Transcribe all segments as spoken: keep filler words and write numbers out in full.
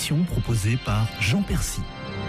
émission proposée par Jean Percy.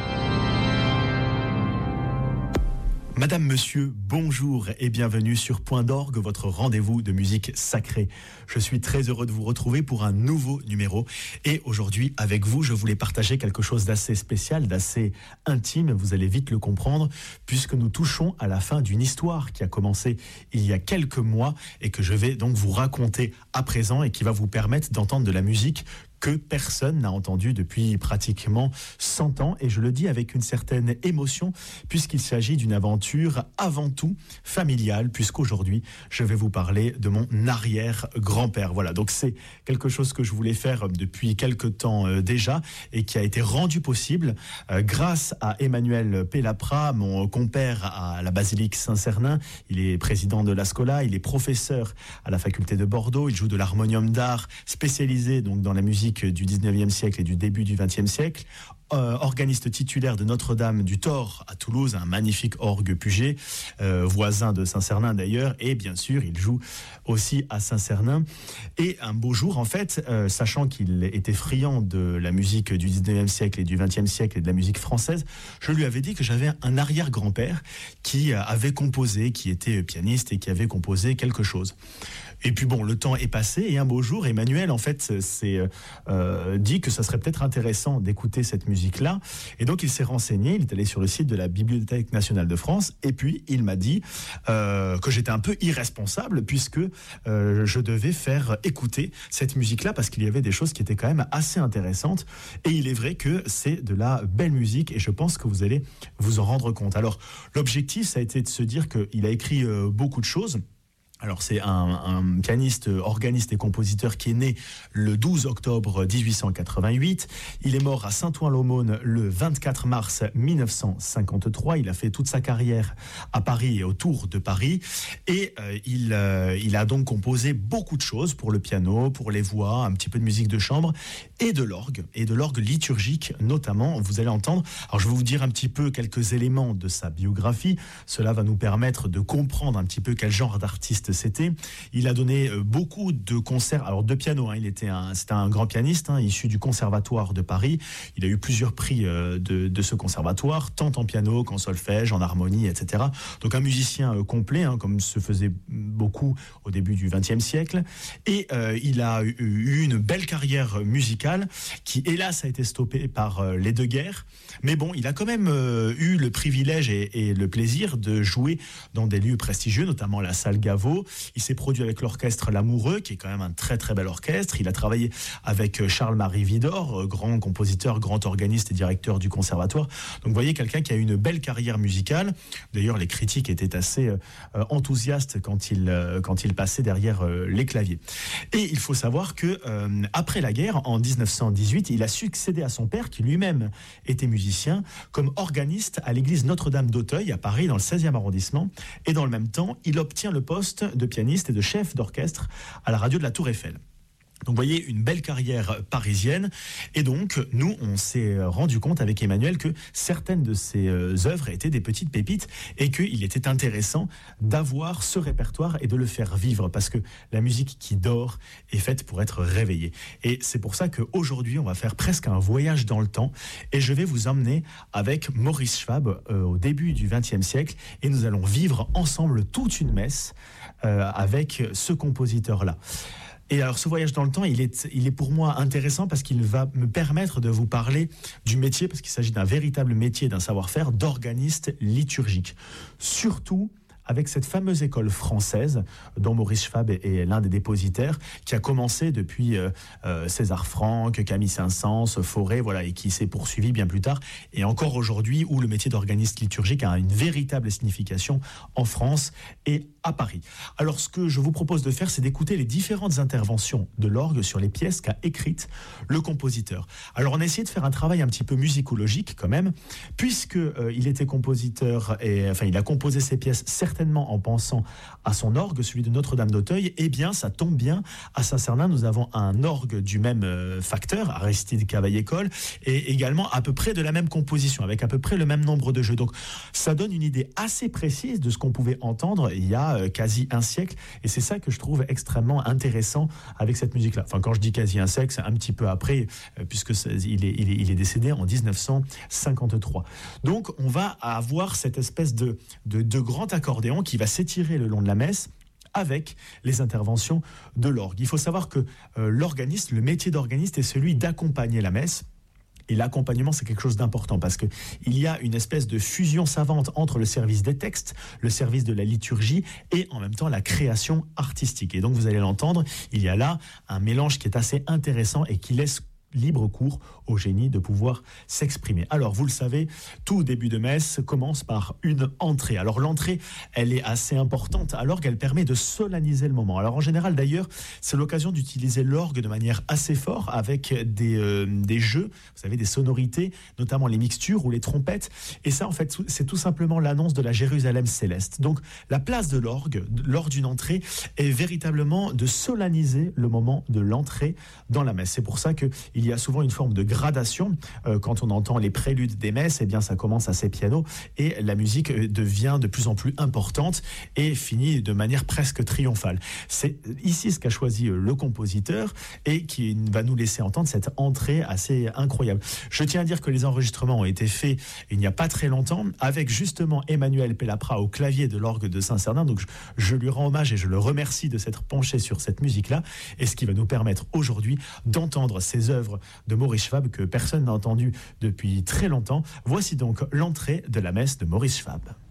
Madame, monsieur, bonjour et bienvenue sur Point d'Orgue, votre rendez-vous de musique sacrée. Je suis très heureux de vous retrouver pour un nouveau numéro. Et aujourd'hui, avec vous, je voulais partager quelque chose d'assez spécial, d'assez intime. Vous allez vite le comprendre, puisque nous touchons à la fin d'une histoire qui a commencé il y a quelques mois et que je vais donc vous raconter à présent et qui va vous permettre d'entendre de la musique que personne n'a entendu depuis pratiquement cent ans. Et je le dis avec une certaine émotion, puisqu'il s'agit d'une aventure avant tout familiale, puisqu'aujourd'hui, je vais vous parler de mon arrière-grand-père. Voilà, donc c'est quelque chose que je voulais faire depuis quelque temps euh, déjà, et qui a été rendu possible euh, grâce à Emmanuel Pellapra, mon compère à la basilique Saint-Cernin. Il est président de la Scola, il est professeur à la faculté de Bordeaux, il joue de l'harmonium d'art, spécialisé donc dans la musique du dix-neuvième siècle et du début du vingtième siècle, euh, organiste titulaire de Notre-Dame du Thor à Toulouse, un magnifique orgue Puget, euh, voisin de Saint-Cernin d'ailleurs, et bien sûr il joue aussi à Saint-Cernin. Et un beau jour en fait, euh, sachant qu'il était friand de la musique du dix-neuvième siècle et du vingtième siècle et de la musique française, je lui avais dit que j'avais un arrière-grand-père qui avait composé, qui était pianiste et qui avait composé quelque chose. Et puis bon, le temps est passé et un beau jour, Emmanuel en fait s'est euh, dit que ça serait peut-être intéressant d'écouter cette musique-là. Et donc il s'est renseigné, il est allé sur le site de la Bibliothèque nationale de France et puis il m'a dit euh, que j'étais un peu irresponsable puisque euh, je devais faire écouter cette musique-là parce qu'il y avait des choses qui étaient quand même assez intéressantes. Et il est vrai que c'est de la belle musique et je pense que vous allez vous en rendre compte. Alors l'objectif, ça a été de se dire qu'il a écrit euh, beaucoup de choses. Alors c'est un, un pianiste, organiste et compositeur qui est né le douze octobre dix-huit cent quatre-vingt-huit. Il est mort à Saint-Ouen-l'Aumône le vingt-quatre mars mille neuf cent cinquante-trois. Il a fait toute sa carrière à Paris et autour de Paris. Et euh, il, euh, il a donc composé beaucoup de choses pour le piano, pour les voix, un petit peu de musique de chambre et de l'orgue, et de l'orgue liturgique notamment. Vous allez entendre. Alors je vais vous dire un petit peu quelques éléments de sa biographie. Cela va nous permettre de comprendre un petit peu quel genre d'artiste c'était. Il a donné beaucoup de concerts, alors de piano, hein, il était un, c'était un grand pianiste, hein, issu du Conservatoire de Paris. Il a eu plusieurs prix euh, de, de ce conservatoire, tant en piano qu'en solfège, en harmonie, et cetera. Donc un musicien euh, complet, hein, comme se faisait beaucoup au début du vingtième siècle. Et euh, il a eu, eu une belle carrière musicale qui, hélas, a été stoppée par euh, les deux guerres. Mais bon, il a quand même euh, eu le privilège et, et le plaisir de jouer dans des lieux prestigieux, notamment la salle Gaveau. Il s'est produit avec l'orchestre L'Amoureux, qui est quand même un très très bel orchestre. Il a travaillé avec Charles-Marie Widor, grand compositeur, grand organiste et directeur du conservatoire. Donc vous voyez, quelqu'un qui a une belle carrière musicale. D'ailleurs, les critiques étaient assez euh, enthousiastes quand il, euh, quand il passait derrière euh, les claviers. Et il faut savoir que euh, après la guerre, en dix-neuf cent dix-huit, il a succédé à son père, qui lui-même était musicien, comme organiste à l'église Notre-Dame d'Auteuil, à Paris, dans le seizième arrondissement. Et dans le même temps, il obtient le poste de pianiste et de chef d'orchestre à la radio de la Tour Eiffel. Donc vous voyez, une belle carrière parisienne. Et donc nous, on s'est rendu compte avec Emmanuel que certaines de ses œuvres étaient des petites pépites et qu'il était intéressant d'avoir ce répertoire et de le faire vivre, parce que la musique qui dort est faite pour être réveillée. Et c'est pour ça qu'aujourd'hui, on va faire presque un voyage dans le temps et je vais vous emmener avec Maurice Schwab euh, au début du vingtième siècle et nous allons vivre ensemble toute une messe euh, avec ce compositeur-là. Et alors ce voyage dans le temps, il est, il est pour moi intéressant parce qu'il va me permettre de vous parler du métier, parce qu'il s'agit d'un véritable métier, d'un savoir-faire d'organiste liturgique. Surtout avec cette fameuse école française dont Maurice Schwab est l'un des dépositaires, qui a commencé depuis euh, euh, César Franck, Camille Saint-Saëns, Fauré, voilà, et qui s'est poursuivi bien plus tard, et encore aujourd'hui, où le métier d'organiste liturgique a une véritable signification en France et à Paris. Alors ce que je vous propose de faire, c'est d'écouter les différentes interventions de l'orgue sur les pièces qu'a écrites le compositeur. Alors on a essayé de faire un travail un petit peu musicologique quand même, puisque euh, il était compositeur, et enfin il a composé ses pièces certainement en pensant à son orgue, celui de Notre-Dame d'Auteuil. Eh bien ça tombe bien, à Saint-Cernin nous avons un orgue du même euh, facteur, Aristide Cavaillé-Coll, et également à peu près de la même composition, avec à peu près le même nombre de jeux. Donc ça donne une idée assez précise de ce qu'on pouvait entendre il y a déjà euh, quasi un siècle. Et c'est ça que je trouve extrêmement intéressant avec cette musique-là. Enfin, quand je dis quasi un siècle, c'est un petit peu après, euh, puisque il est, il, est, il est décédé en dix-neuf cent cinquante-trois. Donc, on va avoir cette espèce de, de, de grand accordéon qui va s'étirer le long de la messe, avec les interventions de l'orgue. Il faut savoir que euh, l'organiste, le métier d'organiste est celui d'accompagner la messe. Et l'accompagnement, c'est quelque chose d'important parce qu'il y a une espèce de fusion savante entre le service des textes, le service de la liturgie et en même temps la création artistique. Et donc, vous allez l'entendre, il y a là un mélange qui est assez intéressant et qui laisse libre cours au génie de pouvoir s'exprimer. Alors, vous le savez, tout début de messe commence par une entrée. Alors, l'entrée, elle est assez importante alors qu'elle permet de solenniser le moment. Alors, en général, d'ailleurs, c'est l'occasion d'utiliser l'orgue de manière assez forte avec des, euh, des jeux, vous savez, des sonorités, notamment les mixtures ou les trompettes. Et ça, en fait, c'est tout simplement l'annonce de la Jérusalem céleste. Donc, la place de l'orgue lors d'une entrée est véritablement de solenniser le moment de l'entrée dans la messe. C'est pour ça que il y a souvent une forme de gradation. Euh, quand on entend les préludes des messes, eh bien, ça commence assez piano et la musique devient de plus en plus importante et finit de manière presque triomphale. C'est ici ce qu'a choisi le compositeur et qui va nous laisser entendre cette entrée assez incroyable. Je tiens à dire que les enregistrements ont été faits il n'y a pas très longtemps avec justement Emmanuel Pellapra au clavier de l'orgue de Saint-Cernin. Donc je, je lui rends hommage et je le remercie de s'être penché sur cette musique-là et ce qui va nous permettre aujourd'hui d'entendre ces œuvres de Maurice Schwab que personne n'a entendu depuis très longtemps. Voici donc l'entrée de la messe de Maurice Schwab.